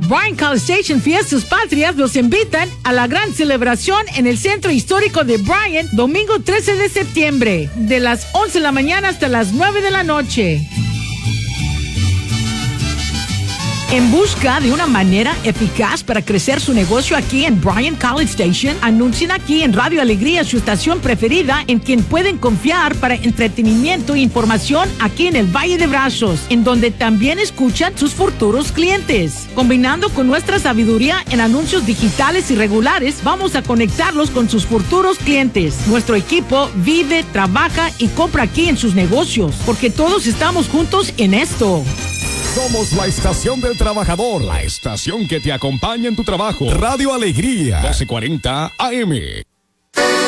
Bryan College Station Fiestas Patrias los invitan a la gran celebración en el Centro Histórico de Bryan, domingo 13 de septiembre, de las 11 de la mañana hasta las 9 de la noche. En busca de una manera eficaz para crecer su negocio aquí en Bryan College Station, anuncien aquí en Radio Alegría su estación preferida en quien pueden confiar para entretenimiento e información aquí en el Valle de Brazos, en donde también escuchan sus futuros clientes. Combinando con nuestra sabiduría en anuncios digitales y regulares, vamos a conectarlos con sus futuros clientes. Nuestro equipo vive, trabaja y compra aquí en sus negocios, porque todos estamos juntos en esto. Somos la estación del trabajador, la estación que te acompaña en tu trabajo. Radio Alegría, 1240 AM.